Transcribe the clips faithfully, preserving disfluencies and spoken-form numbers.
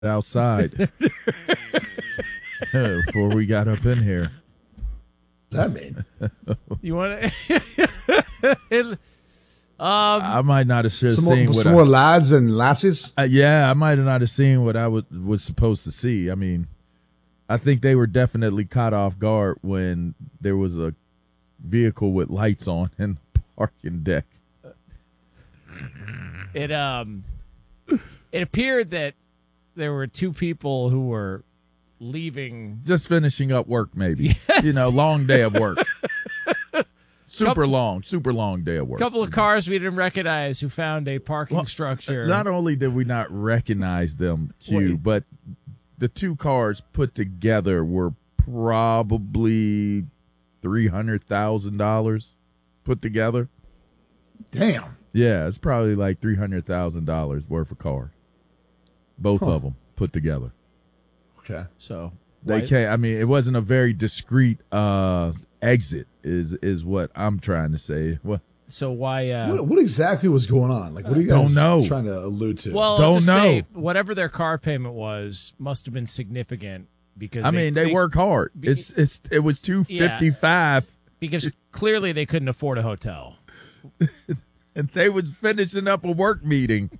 outside before we got up in here. What's that mean? You want to? um, I might not have Some, seen more, what some I, more lads and lassies? uh, yeah, I might have not have seen what I was, was supposed to see. I mean, I think they were definitely caught off guard when there was a vehicle with lights on in the parking deck. it um, it appeared that there were two people who were leaving. Just finishing up work, maybe. Yes. You know, long day of work. Super Couple- long, super long day of work. A couple of cars we didn't recognize who found a parking Well, structure. Not only did we not recognize them, Q, Wait. but the two cars put together were probably three hundred thousand dollars put together. Damn. Yeah, it's probably like three hundred thousand dollars worth of car. Both Huh. of them put together. Okay. So They why- can't. I mean, it wasn't a very discreet uh, exit. Is is what I'm trying to say. What? So why? Uh, What, what exactly was going on? Like, what are you guys Don't know. trying to allude to? well, Don't I'll just know. say whatever their car payment was must have been significant because I mean, they, work hard. be- It's it's it was two fifty five, because clearly they couldn't afford a hotel. and they was finishing up a work meeting.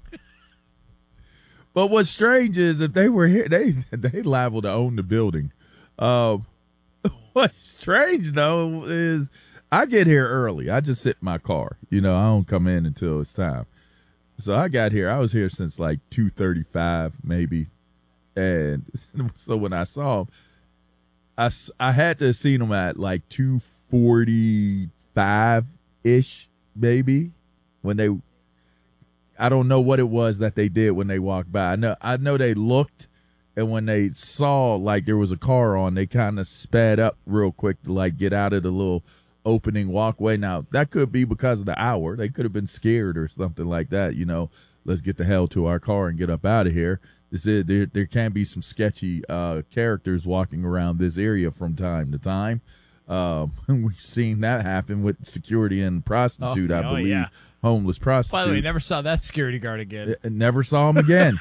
But what's strange is if they were here, they they liable to own the building. Um, what's strange though is I get here early. I just sit in my car. You know, I don't come in until it's time. So I got here. I was here since like two thirty five maybe, and so when I saw him, I, s- I had to have seen him at like two forty five ish maybe when they. I don't know what it was that they did when they walked by. I know I know they looked, and when they saw like there was a car on, they kind of sped up real quick to like get out of the little opening walkway. Now that could be because of the hour. They could have been scared or something like that. You know, let's get the hell to our car and get up out of here. This is there. There can be some sketchy uh, characters walking around this area from time to time. Um, we've seen that happen with security and prostitute. Oh, I oh, believe. yeah. Homeless prostitute. By the way, never saw that security guard again. I never saw him again.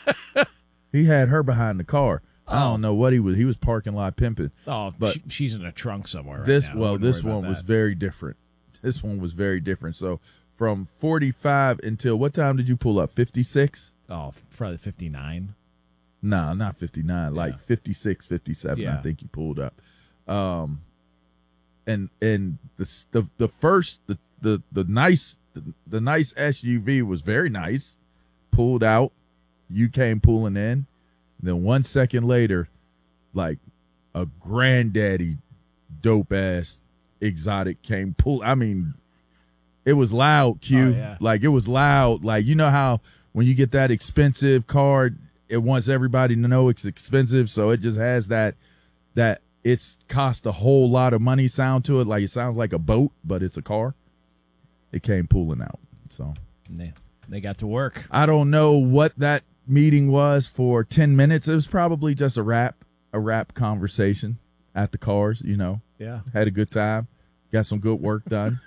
He had her behind the car. I Oh. don't know what he was. He was parking lot pimping. Oh, but she, she's in a trunk somewhere. Right This now. I well, wouldn't this worry about one was that. very different. This one was very different. So from forty-five until what time did you pull up? fifty-six? Oh, probably fifty-nine. Nah, not fifty-nine. Like Yeah. fifty-six, fifty-seven. I Yeah. think you pulled up. Um, and and the s- the the first the the the nice the, the nice S U V was very nice. Pulled out. You came pulling in. Then one second later, like a granddaddy dope ass exotic came pull. I mean, it was loud, Q. Oh, yeah. Like it was loud. Like you know how when you get that expensive car, it wants everybody to know it's expensive, so it just has that that it's cost a whole lot of money sound to it. Like it sounds like a boat, but it's a car. It came pulling out. So And they they got to work. I don't know what that meeting was for ten minutes. It was probably just a rap, a rap conversation at the cars, you know. Yeah. Had a good time. Got some good work done.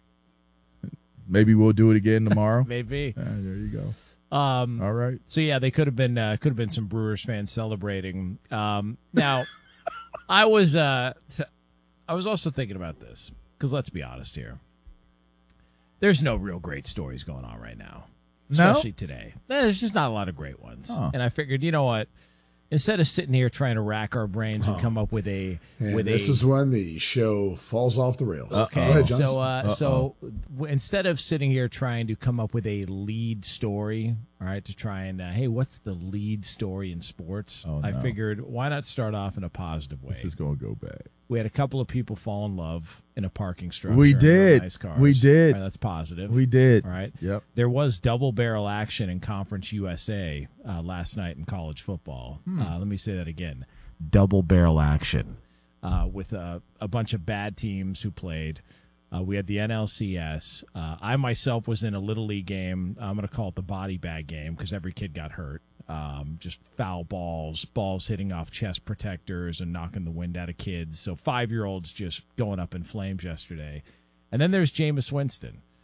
Maybe we'll do it again tomorrow. Maybe. Ah, there you go. Um, All right. So yeah, they could have been uh, could have been some Brewers fans celebrating. Um, now, I was uh, t- I was also thinking about this because let's be honest here. There's no real great stories going on right now, No? especially today. There's just not a lot of great ones. Oh. And I figured, you know what? Instead of sitting here trying to rack our brains and come up with a And with this a is when the show falls off the rails. Okay, Go ahead, Jones. so uh, so w- instead of sitting here trying to come up with a lead story, all right, to try and uh, hey, what's the lead story in sports? Oh, I no. figured why not start off in a positive way. This is going to go bad. We had a couple of people fall in love in a parking structure. We in real did. Nice cars. We did. All right, that's positive. We did. All right. Yep. There was double barrel action in Conference U S A uh, last night in college football. Hmm. Uh, let me say that again. Double barrel action uh, with a, a bunch of bad teams who played. Uh, we had the N L C S. Uh, I myself was in a Little League game. I'm going to call it the body bag game because every kid got hurt. Um, just foul balls, balls hitting off chest protectors and knocking the wind out of kids. So five-year-olds just going up in flames yesterday. And then there's Jameis Winston.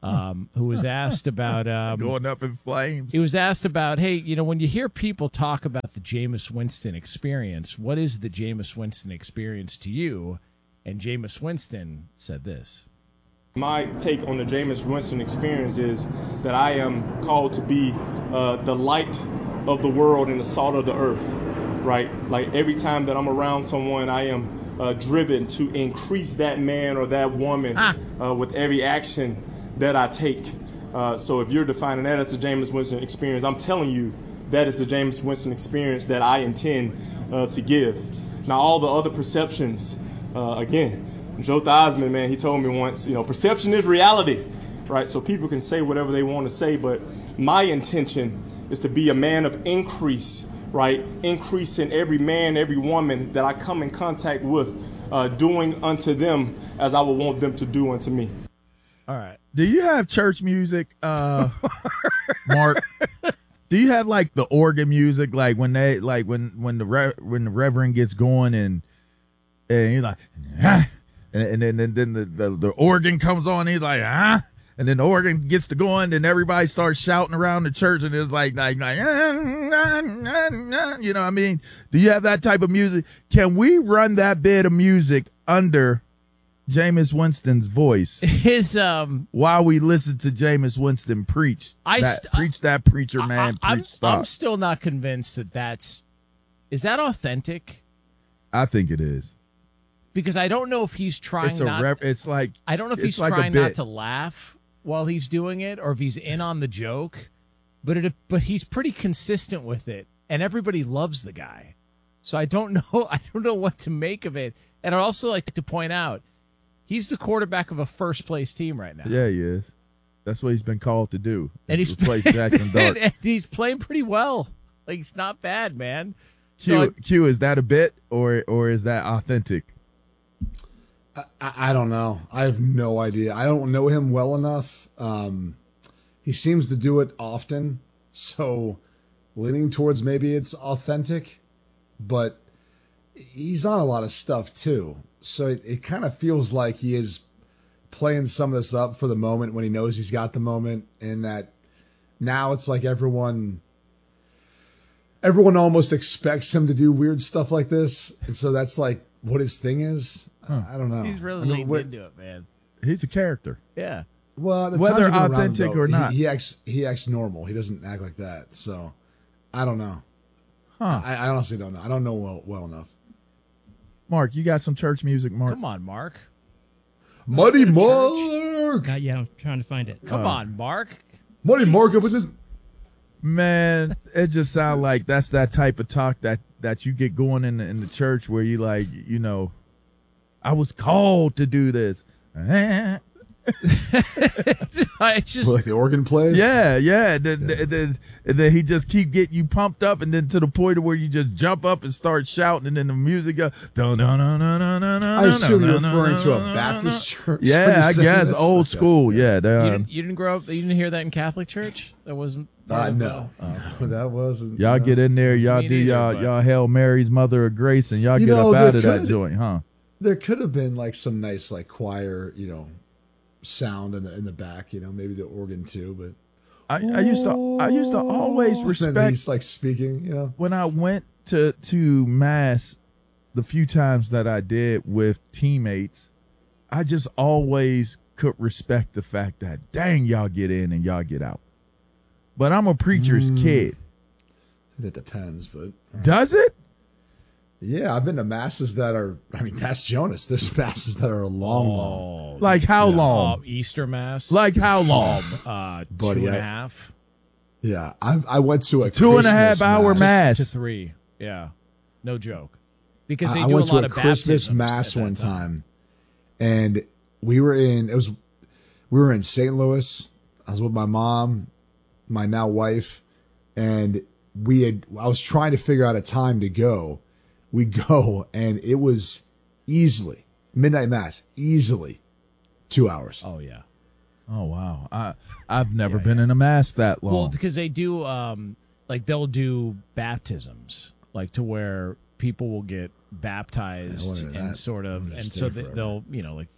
um, who was asked about um, Going up in flames. he was asked about, hey, you know, when you hear people talk about the Jameis Winston experience, what is the Jameis Winston experience to you? And Jameis Winston said this. My take on the Jameis Winston experience is that I am called to be uh, the light of the world and the salt of the earth, right? Like every time that I'm around someone, I am uh, driven to increase that man or that woman ah. uh, with every action that I take. Uh, so if you're defining that as the Jameis Winston experience, I'm telling you that is the Jameis Winston experience that I intend uh, to give. Now, all the other perceptions, uh, again, Joe Theismann, man, he told me once, you know, perception is reality, right? So people can say whatever they want to say, but my intention is to be a man of increase, right? Increase in every man, every woman that I come in contact with, uh, doing unto them as I would want them to do unto me. All right. Do you have church music, uh, Mark? Do you have like the organ music, like when they, like when when the re- when the reverend gets going and and he's like, ah, and, and then and then the, the the organ comes on, and he's like, ah, and then the organ gets to going, and everybody starts shouting around the church, and it's like like like, ah, ah, ah, you know what I mean? Do you have that type of music? Can we run that bit of music under Jameis Winston's voice his um while we listen to Jameis Winston preach I that, st- preach that preacher man I, I, preach I'm, stop. I'm still not convinced that that's is that authentic, I think it is. because I don't know if he's trying It's a not rep, it's like I don't know if it's he's like a trying not bit. to laugh while he's doing it or if he's in on the joke, but it but he's pretty consistent with it and everybody loves the guy. So I don't know I don't know what to make of it. And I'd also like to point out he's the quarterback of a first-place team right now. Yeah, he is. That's what he's been called to do. And he's replace Jackson Dart. and, and he's playing pretty well. Like, it's not bad, man. Q, So I, Q, is that a bit or or is that authentic? I, I don't know. I have no idea. I don't know him well enough. Um, he seems to do it often, so leaning towards maybe it's authentic, but he's on a lot of stuff too. So it, it kind of feels like he is playing some of this up for the moment when he knows he's got the moment, and that now it's like everyone everyone almost expects him to do weird stuff like this. And so that's like what his thing is. Huh. I don't know. he's really I mean, leaned what- into it, man. He's a character. Yeah. Well, the Whether times I've been around him, authentic though, or he- not. he, acts he acts normal. He doesn't act like that. So I don't know. Huh. I, I honestly don't know. I don't know well well enough. Mark, you got some church music, Mark? Come on, Mark. Muddy Mark, Not yet. I'm trying to find it. Come Oh. on, Mark. Muddy Mark with his. Man, it just sounds like that's that type of talk that, that you get going in the, in the church where you like, you know, I was called to do this. It's just Like the organ plays. Yeah, yeah. Then, then, and then he just keep getting you pumped up, and then to the point of where you just jump up and start shouting, and then the music goes. Dun, dun, dun, dun, dun, dun, I assume you're dun, dun, referring to a dun, Baptist dun, church. when Yeah, you're I saying guess this. old Okay. school. Yeah, they, you um, didn't, you didn't grow up. You didn't hear that in Catholic church. That wasn't. part Uh, of, no, no, that wasn't. y'all no. get in there, y'all Me do neither, y'all but- y'all Hail Mary's Mother of Grace, and y'all You get know, up out there of that could- joint, huh? There could have been like some nice like choir, you know, sound in the in the back. You know, maybe the organ too. But I, I used to I used to always then respect he's like speaking. You know, when I went to to mass the few times that I did with teammates. I just always could respect the fact that dang, y'all get in and y'all get out. But I'm a preacher's Mm. kid. that depends. But Does it? yeah, I've been to masses that are. I mean, that's Jonas. There's masses that are long, long. Oh, Like how uh, long? Easter Mass. Like how long? uh, Buddy, two and a I- half Yeah, I I went to a Two and a Christmas half hour mass. to three. Yeah, no joke. Because they I do went a lot to a of Christmas baptisms mass at that one time, and we were in it was we were in Saint Louis. I was with my mom, my now wife, and we had I was trying to figure out a time to go. We go, and it was easily midnight mass, easily two hours. Oh yeah. Oh wow. I I've never Yeah, been in a mass that long. Well, because they do, um, like they'll do baptisms, like to where people will get Yeah, I baptized wanted and that. sort I'm of, gonna and stay so forever. that they'll, you know, like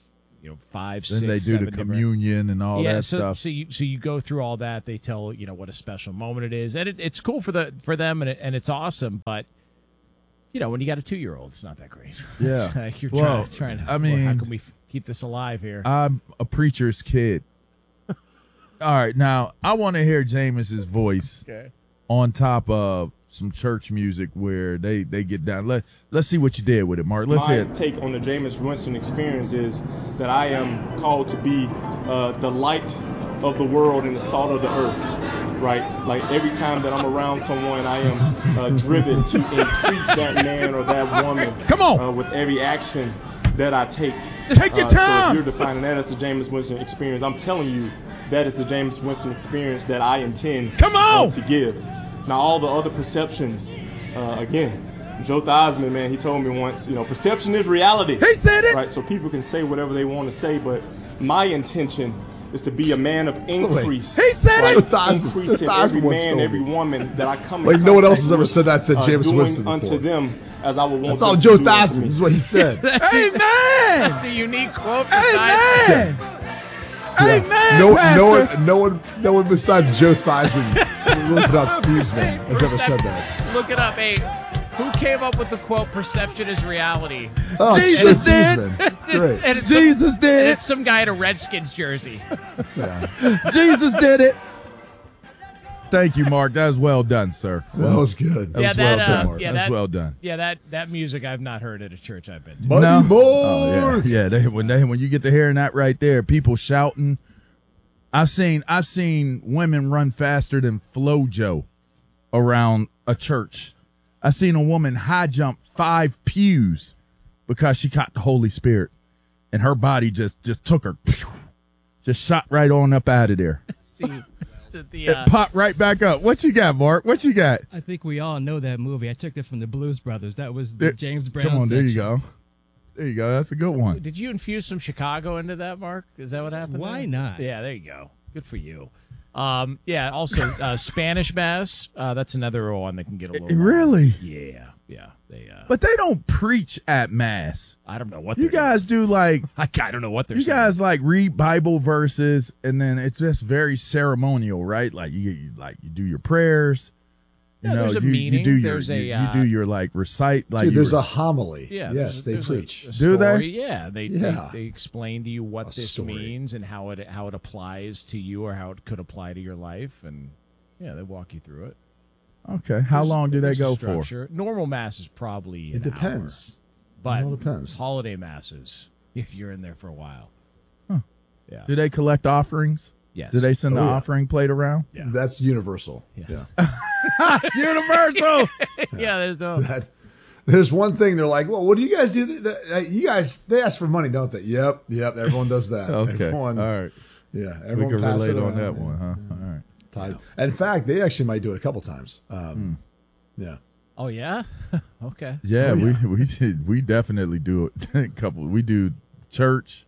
you know, five, Then six, they do seven the different- communion and all yeah, that so, stuff. So you so you go through all that. They tell you know what a special moment it is, and it, it's cool for the for them, and it, and it's awesome. But you know, when you got a two year old, it's not that great. Yeah. like you're Well, trying, trying to. I well, mean- how can we f- keep this alive here? I'm a preacher's kid. All right, now I want to hear Jameis's voice okay. on top of some church music where they, they get down. Let Let's see what you did with it, Mark. Let's My hear it. take on the Jameis Winston experience is that I am called to be uh, the light of the world and the salt of the earth, right? Like every time that I'm around someone, I am uh, driven to increase that man or that woman. Come on. Uh, with every action that I take. Take your Uh, So time. if you're defining that as the Jameis Winston experience, I'm telling you that is the Jameis Winston experience that I intend Come on. uh, to give. Now, all the other perceptions, uh, again, Joe Theismann, man, he told me once, you know, perception is reality. He said it. Right, so people can say whatever they want to say, but my intention is to be a man of increase. He said right? it. Joe Theismann- Increase Joe in every Theismann once man, told every me. woman that I come Like, in no one else contact has ever with, said that to uh, Jameis doing Winston unto before. them as I would want That's them all to Joe do unto Theismann. me. This is what he said. Amen. That's a unique quote. For Theismann. Amen. Amen. No, Pastor. no one, no one, no one besides Joe Theismann, really pronounced Theismann, has ever said that. Look it up. Hey, who came up with the quote "perception is reality"? Oh, it's Joe Jesus did. Theismann. It's- Great. and it's Jesus some, did and it. it's some guy in a Redskins jersey. Yeah. Jesus did it. Thank you, Mark. That was well done, sir. That was good. That yeah, was that. well uh, done. Mark. yeah, That was that. well done. Yeah, that that music I've not heard at a church I've been to. Buddy No? boy. Oh yeah, yeah. They, when they when you get to hearing that right there, people shouting. I've seen I've seen women run faster than FloJo around a church. I've seen a woman high jump five pews because she caught the Holy Spirit, and her body just just took her, just shot right on up out of there. See, so the, It uh, popped right back up. What you got, Mark? What you got? I think we all know that movie. I took it from the Blues Brothers. That was the There- James Brown Come on, there you section. go. There you go. That's a good one. did you infuse some Chicago into that, Mark? Is that what happened? Why there? not? Yeah, there you go. Good for you. Um, yeah. Also, uh, Spanish Mass. Uh, that's another one that can get a little. Really? Yeah, yeah. They. Uh, But they don't preach at mass. I don't know what You they're guys do like doing. I, I don't know what they're. you saying. guys like read Bible verses, and then it's just very ceremonial, right? Like you, you like you do your prayers. You Yeah, know, there's a you, meaning. you do your There's a, you, you uh, do your like recite like Dude, you there's re- a homily. Yeah, yes, there's- they there's a- preach. a Do they? story. Yeah, they, Yeah. they they explain to you what A this story. means and how it how it applies to you or how it could apply to your life, and yeah, they walk you through it. Okay, how There's- long do they there's a go for? structure. Normal mass is probably an It depends. hour, It all but depends. holiday masses, you're in there for a while. Yeah. Do they collect offerings? Yes. Do they send the Oh, yeah. offering plate around? Yeah. That's universal. Yes. Yeah. Universal. yeah. There's no. That, there's one thing they're like, well, what do you guys do? Th- th- You guys, they ask for money, don't they? Yep, yep. Everyone does that. Okay. Everyone, All right. yeah. We Everyone can pass relate it on around. that one, huh? All right. Tied. In fact, they actually might do it a couple times. Um, Yeah. Oh yeah. okay. Yeah, Oh, yeah. we we did, we definitely do it. A couple. We do church,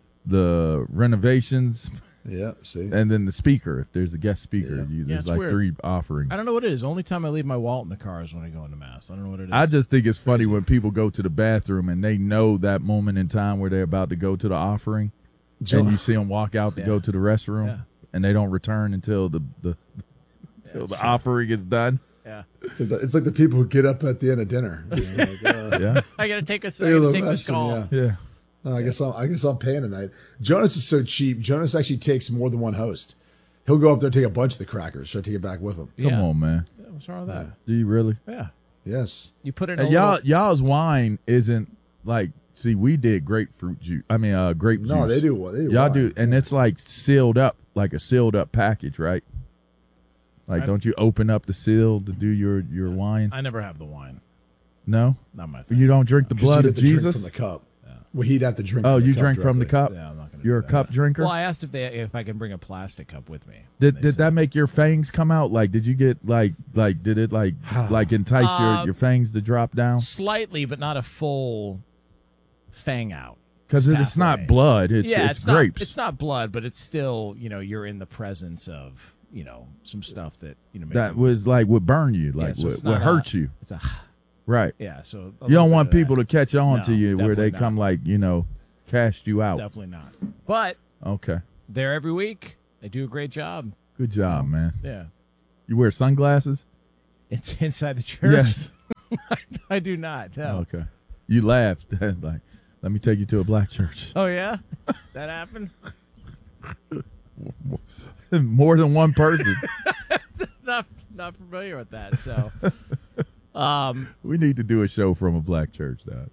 the renovations, Yeah. See. and then the speaker. If there's a guest speaker, Yeah. you, Yeah, there's it's like weird. three offerings. I don't know what it is. Only time I leave my wallet in the car is when I go into mass. I don't know what it is. I just think it's funny when people go to the bathroom and they know that moment in time where they're about to go to the offering, Joe- and you see them walk out to Yeah. go to the restroom, Yeah. and they don't return until the the until the offering is done. yeah. It's like the- it's like the people who get up at the end of dinner. You know, like, uh, Yeah, I gotta take this. I You're gotta the take this restroom, call. yeah. yeah. Oh, I guess I'm, I guess I'm paying tonight. Jonas is so cheap. Jonas actually takes more than one host. He'll go up there and take a bunch of the crackers. Try to take it back with him. Come Yeah. on, man. What's wrong with that? Do you really? Yeah. Yes. You put it in a And y'all, little- y'all's wine isn't like. See, we did grapefruit juice. I mean, uh, grape juice. No, they do. They do Y'all wine. do, and it's like sealed up, like a sealed up package, right? Like, I- don't you open up the seal to do your your wine? I never have the wine. No, Not my thing. you don't drink the 'Cause blood he'd of have to drink Jesus. from the cup. Well, he'd have to drink. Oh, from the you cup drink from the directly. cup. Yeah, I'm not gonna You're a do that. cup drinker. Well, I asked if they if I can bring a plastic cup with me. did And they did said- that make your fangs come out? Like, did you get like like did it like like entice Uh, your your fangs to drop down? slightly, but not a full fang out? Because just it's not halfway. blood. It's yeah, it's, it's grapes. Not, it's not blood, but it's still you know you're in the presence of you know some stuff that you know makes that it- was like would burn you, yeah, like so would, it's would not hurt a- you. It's a Right. yeah. So a You little don't bit want of that. people to catch on to No, you where they definitely come not. like, you know, cast you out. Definitely not. But Okay. they're every week. They do a great job. Good job, man. Yeah. You wear sunglasses? It's inside the church. Yes. I do not. No. Okay. You laughed. Like, let me take you to a black church. Oh, yeah? That happened? More than one person. not not familiar with that. So, um, We need to do a show from a black church, though.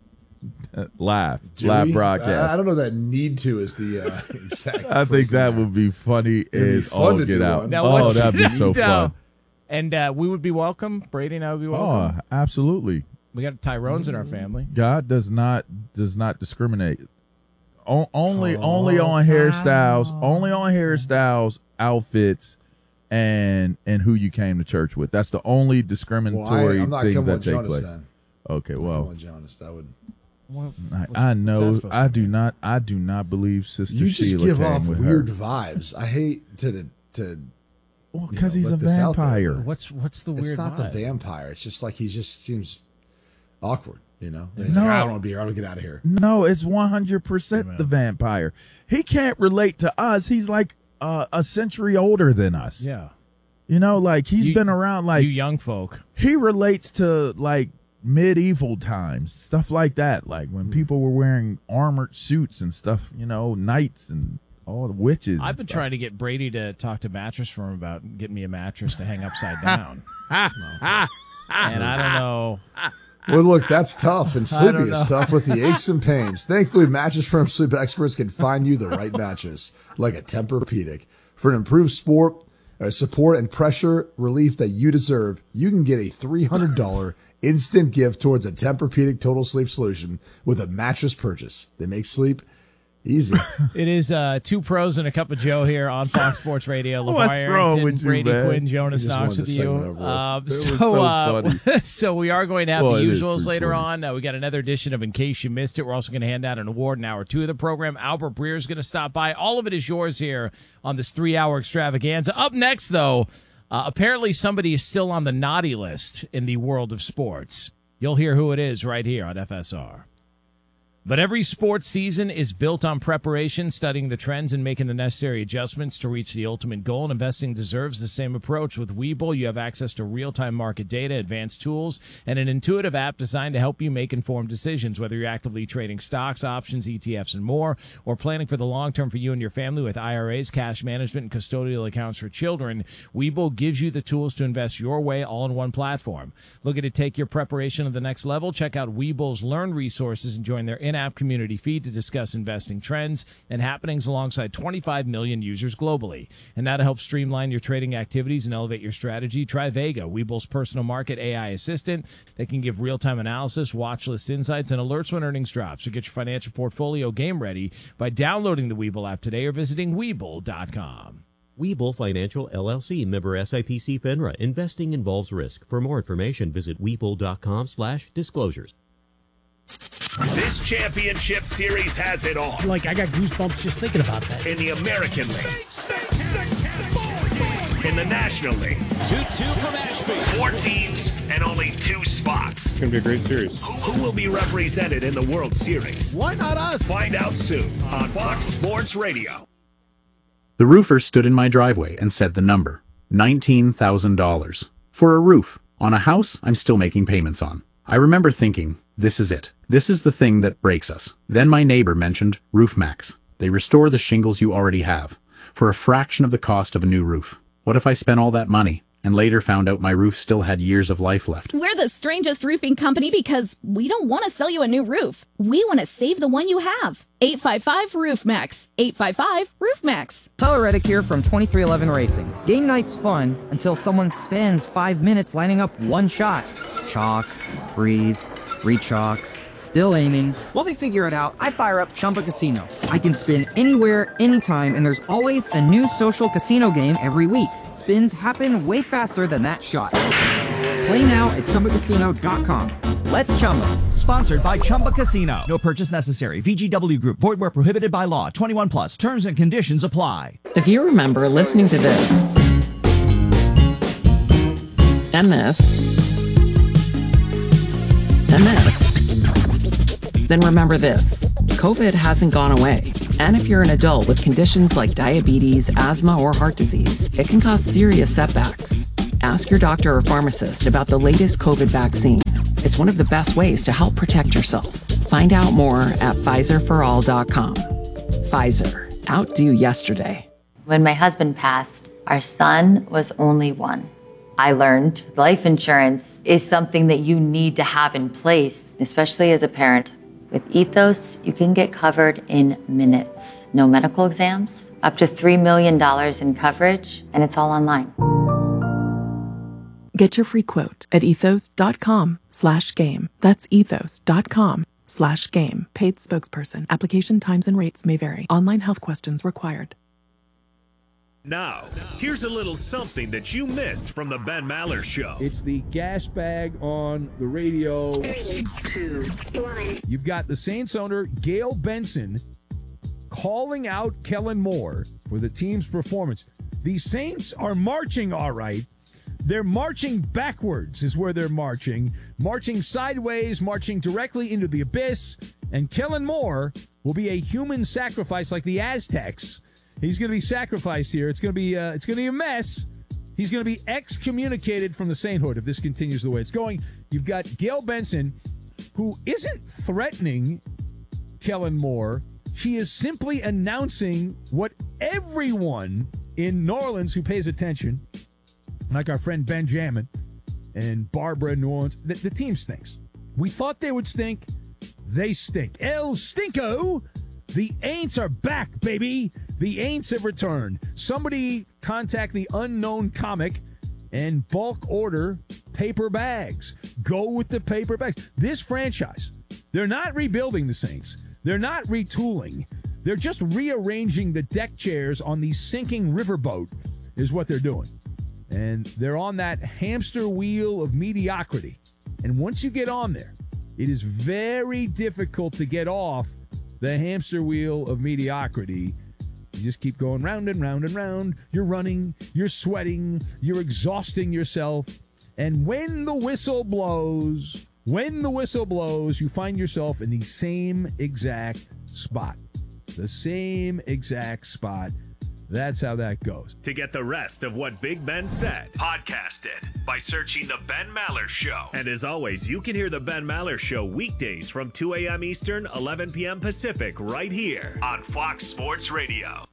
Live. Do live we? broadcast. I, I don't know that need to is the uh, exact. I think phrase that there. would be funny be as fun all to get do out. one. Now, Oh, what's- that'd be so No. fun. and uh, we would be welcome. Brady and I would be Oh, welcome. absolutely. We got Tyrone's in our family. God does not does not discriminate. O- only only on hairstyles, only on hairstyles, outfits, and and who you came to church with. That's the only Well, I, discriminatory I'm not things coming that with take Jonas place. then. Okay, Come well, on, Jonas. That would. Well, I, what's- I what's know that supposed I to do be? not I do not believe Sister You just Sheila give came off with weird her. vibes. I hate to to. Well, you because know, he's a let this out there, vampire. but What's what's the weird It's not vibe? the vampire. It's just like he just seems awkward. You know. And he's No. like, I don't want to be here. I want to get out of here. No, it's one hundred percent Amen. the vampire. He can't relate to us. He's like uh, a century older than us. Yeah. You know, like he's You- been around. Like you young folk. he relates to like medieval times, stuff like that. Like when people were wearing armored suits and stuff. You know, knights and all the witches. I've and been stuff. trying to get Brady to talk to Mattress Firm about getting me a mattress to hang upside down. And I don't know. Well, look, that's tough, and I sleeping don't is tough with the aches and pains. Thankfully, Mattress Firm sleep experts can find you the right mattress, like a Tempur-Pedic. For an improved sport, uh, support and pressure relief that you deserve, you can get a three hundred dollars instant gift towards a Tempur-Pedic Total Sleep Solution with a mattress purchase. They make sleep easy. It is uh, two pros and a cup of Joe here on Fox Sports Radio. LeVar What's wrong Arrington, with you, Brady man? Quinn, Jonas I just Knox wanted with this you. segment over with. Um, It was so, so uh, funny. so we are going to have Well, the it is usuals pretty later funny. on. Uh, we got another edition of In Case You Missed It. We're also going to hand out an award in hour two of the program. Albert Breer is going to stop by. All of it is yours here on this three-hour extravaganza. Up next, though, uh, apparently somebody is still on the naughty list in the world of sports. You'll hear who it is right here on F S R. But every sports season is built on preparation, studying the trends, and making the necessary adjustments to reach the ultimate goal. And investing deserves the same approach. With Webull, you have access to real-time market data, advanced tools, and an intuitive app designed to help you make informed decisions. Whether you're actively trading stocks, options, E T Fs, and more, or planning for the long term for you and your family with I R As, cash management, and custodial accounts for children, Webull gives you the tools to invest your way all in one platform. Looking to take your preparation to the next level? Check out Webull's Learn resources and join their in-app community feed to discuss investing trends and happenings alongside twenty-five million users globally. And now to help streamline your trading activities and elevate your strategy, try Vega, Webull's personal market A I assistant that can give real-time analysis, watch list insights, and alerts when earnings drop. So get your financial portfolio game ready by downloading the Webull app today or visiting Webull dot com. Webull Financial, L L C, member S I P C FINRA. Investing involves risk. For more information, visit Webull.com slash disclosures. This championship series has it all. Like, I got goosebumps just thinking about that. In the American League. In the National League. two two from Ashby. Four teams and only two spots. It's going to be a great series. Who, who will be represented in the World Series? Why not us? Find out soon on Fox Sports Radio. The roofer stood in my driveway and said the number, nineteen thousand dollars. For a roof, on a house I'm still making payments on. I remember thinking, this is it. This is the thing that breaks us. Then my neighbor mentioned RoofMax. They restore the shingles you already have, for a fraction of the cost of a new roof. What if I spent all that money, and later found out my roof still had years of life left? We're the strangest roofing company because we don't want to sell you a new roof. We want to save the one you have. eight five five roof max. eight five five roof max. Tyler Reddick here from twenty-three eleven Racing. Game night's fun until someone spends five minutes lining up one shot. Chalk, breathe, re-chalk, still aiming. While they figure it out, I fire up Chumba Casino. I can spin anywhere, anytime, and there's always a new social casino game every week. Spins happen way faster than that shot. Play now at Chumba Casino dot com. Let's Chumba. Sponsored by Chumba Casino. No purchase necessary. V G W Group. Void where prohibited by law. twenty-one plus. Terms and conditions apply. If you remember listening to this and this and this, then remember this. COVID hasn't gone away. And if you're an adult with conditions like diabetes, asthma, or heart disease, it can cause serious setbacks. Ask your doctor or pharmacist about the latest COVID vaccine. It's one of the best ways to help protect yourself. Find out more at Pfizer for all dot com. Pfizer. Outdo yesterday. When my husband passed, our son was only one. I learned life insurance is something that you need to have in place, especially as a parent. With Ethos, you can get covered in minutes. No medical exams, up to three million dollars in coverage, and it's all online. Get your free quote at ethos.com slash game. That's ethos.com slash game. Paid spokesperson. Application times and rates may vary. Online health questions required. Now, here's a little something that you missed from the Ben Maller Show. It's the gas bag on the radio. Three, two, one. You've got the Saints owner, Gail Benson, calling out Kellen Moore for the team's performance. The Saints are marching all right. They're marching backwards is where they're marching. Marching sideways, marching directly into the abyss. And Kellen Moore will be a human sacrifice like the Aztecs. He's going to be sacrificed here. It's going to be uh, it's going to be a mess. He's going to be excommunicated from the sainthood if this continues the way it's going. You've got Gail Benson, who isn't threatening Kellen Moore. She is simply announcing what everyone in New Orleans who pays attention, like our friend Benjamin and Barbara in New Orleans, the, the team stinks. We thought they would stink. They stink. El Stinko. The Aints are back, baby. The Aints have returned. Somebody contact the Unknown Comic and bulk order paper bags. Go with the paper bags. This franchise, they're not rebuilding the Saints. They're not retooling. They're just rearranging the deck chairs on the sinking riverboat is what they're doing. And they're on that hamster wheel of mediocrity. And once you get on there, it is very difficult to get off the hamster wheel of mediocrity. You just keep going round and round and round. You're running, you're sweating, you're exhausting yourself. And when the whistle blows, when the whistle blows, you find yourself in the same exact spot. The same exact spot. That's how that goes. To get the rest of what Big Ben said, podcast it by searching The Ben Maller Show. And as always, you can hear The Ben Maller Show weekdays from two a.m. Eastern, eleven p.m. Pacific, right here on Fox Sports Radio.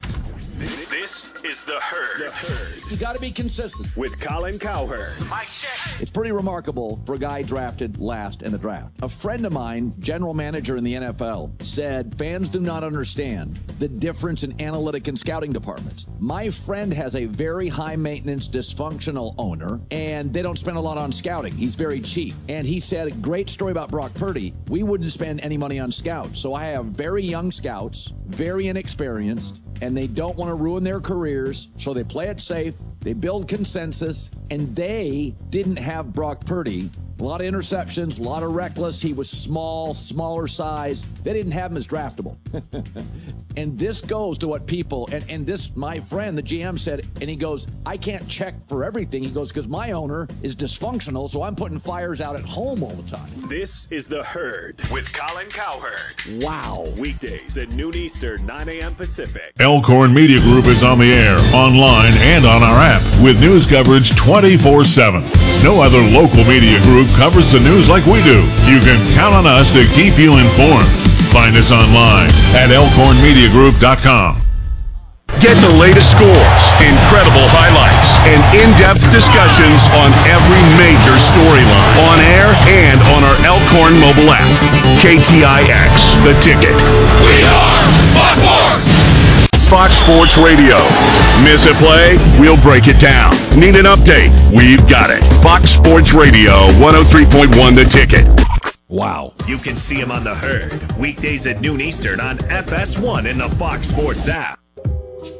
This is The Herd. The Herd. You got to be consistent. With Colin Cowherd. Mike check. It's pretty remarkable for a guy drafted last in the draft. A friend of mine, general manager in the N F L, said fans do not understand the difference in analytic and scouting departments. My friend has a very high-maintenance, dysfunctional owner, and they don't spend a lot on scouting. He's very cheap. And he said a great story about Brock Purdy. We wouldn't spend any money on scouts. So I have very young scouts, very inexperienced, and they don't want to ruin their careers, so they play it safe, they build consensus, and they didn't have Brock Purdy. A lot of interceptions, a lot of reckless. He was small, smaller size. They didn't have him as draftable. And this goes to what people, and, and this, my friend, the G M said, and he goes, I can't check for everything. He goes, because my owner is dysfunctional, so I'm putting fires out at home all the time. This is The Herd with Colin Cowherd. Wow. Weekdays at noon Eastern, nine a.m. Pacific. Elkhorn Media Group is on the air, online, and on our app with news coverage twenty-four seven. No other local media group covers the news like we do. You can count on us to keep you informed. Find us online at elkhorn media group dot com. Get the latest scores, incredible highlights, and in-depth discussions on every major storyline on air and on our Elkhorn mobile app. K T I X, The Ticket. We are Fox Sports! Fox Sports Radio. Miss a play? We'll break it down. Need an update? We've got it. Fox Sports Radio, one oh three point one The Ticket. Wow. You can see him on The Herd, weekdays at noon Eastern on F S one in the Fox Sports app.